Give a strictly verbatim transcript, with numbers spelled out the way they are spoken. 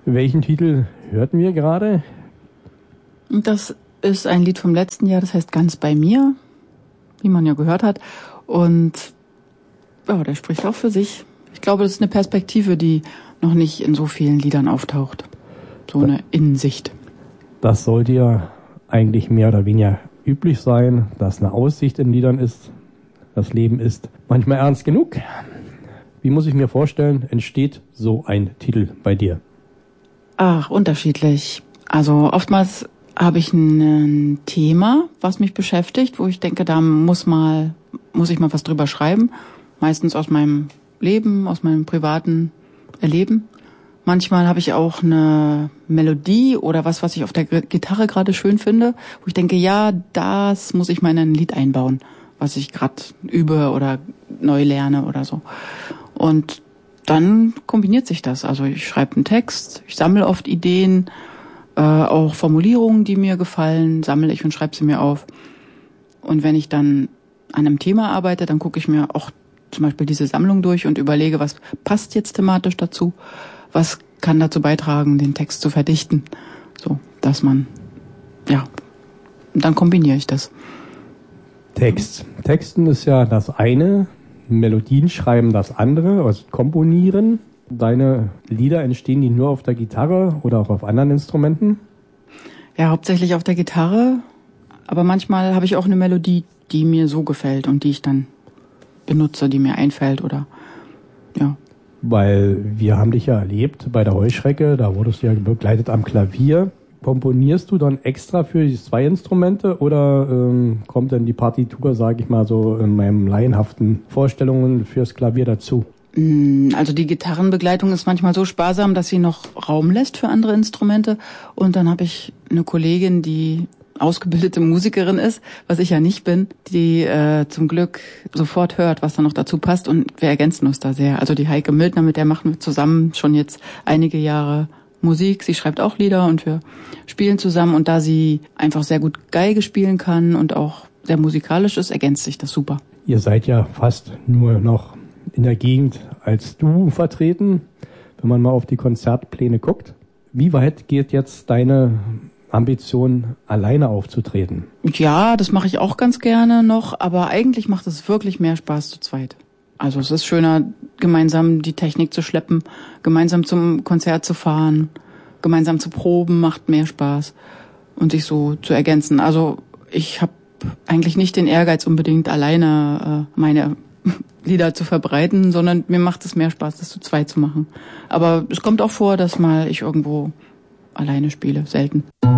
Welchen Titel hörten wir gerade? Das ist ein Lied vom letzten Jahr, das heißt Ganz bei mir, wie man ja gehört hat. Und ja, der spricht auch für sich. Ich glaube, das ist eine Perspektive, die noch nicht in so vielen Liedern auftaucht. So eine Innensicht. Das sollte ja eigentlich mehr oder weniger üblich sein, dass eine Aussicht in Liedern ist. Das Leben ist manchmal ernst genug. Wie muss ich mir vorstellen, entsteht so ein Titel bei dir? Ach, unterschiedlich. Also oftmals habe ich ein Thema, was mich beschäftigt, wo ich denke, da muss mal, muss ich mal was drüber schreiben. Meistens aus meinem Leben, aus meinem privaten Erleben. Manchmal habe ich auch eine Melodie oder was, was ich auf der Gitarre gerade schön finde, wo ich denke, ja, das muss ich mal in ein Lied einbauen, was ich gerade übe oder neu lerne oder so. Und dann kombiniert sich das. Also ich schreibe einen Text, ich sammle oft Ideen, äh, auch Formulierungen, die mir gefallen, sammle ich und schreibe sie mir auf. Und wenn ich dann an einem Thema arbeite, dann gucke ich mir auch zum Beispiel diese Sammlung durch und überlege, was passt jetzt thematisch dazu, was kann dazu beitragen, den Text zu verdichten. So, dass man, ja, dann kombiniere ich das. Text. Texten ist ja das eine, Melodien schreiben das andere, also komponieren. Deine Lieder, entstehen die nur auf der Gitarre oder auch auf anderen Instrumenten? Ja, hauptsächlich auf der Gitarre, aber manchmal habe ich auch eine Melodie, die mir so gefällt und die ich dann benutze, die mir einfällt oder, ja. Weil wir haben dich ja erlebt bei der Heuschrecke, da wurdest du ja begleitet am Klavier. Komponierst du dann extra für die zwei Instrumente oder ähm, kommt dann die Partitur, sage ich mal so, in meinen laienhaften Vorstellungen fürs Klavier dazu? Also die Gitarrenbegleitung ist manchmal so sparsam, dass sie noch Raum lässt für andere Instrumente. Und dann habe ich eine Kollegin, die ausgebildete Musikerin ist, was ich ja nicht bin, die äh, zum Glück sofort hört, was da noch dazu passt. Und wir ergänzen uns da sehr. Also die Heike Mildner, mit der machen wir zusammen schon jetzt einige Jahre Musik. Sie schreibt auch Lieder und wir spielen zusammen. Und da sie einfach sehr gut Geige spielen kann und auch sehr musikalisch ist, ergänzt sich das super. Ihr seid ja fast nur noch in der Gegend als du vertreten, wenn man mal auf die Konzertpläne guckt. Wie weit geht jetzt deine Ambition, alleine aufzutreten? Ja, das mache ich auch ganz gerne noch, aber eigentlich macht es wirklich mehr Spaß zu zweit. Also es ist schöner, gemeinsam die Technik zu schleppen, gemeinsam zum Konzert zu fahren, gemeinsam zu proben, macht mehr Spaß und sich so zu ergänzen. Also ich habe eigentlich nicht den Ehrgeiz, unbedingt alleine äh, meine Lieder zu verbreiten, sondern mir macht es mehr Spaß, das zu zweit zu machen. Aber es kommt auch vor, dass mal ich irgendwo alleine spiele, selten.